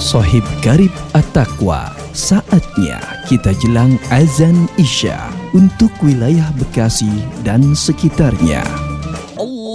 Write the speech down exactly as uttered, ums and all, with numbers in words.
Sohib Garib At-Taqwa, saatnya kita jelang azan Isya untuk wilayah Bekasi dan sekitarnya.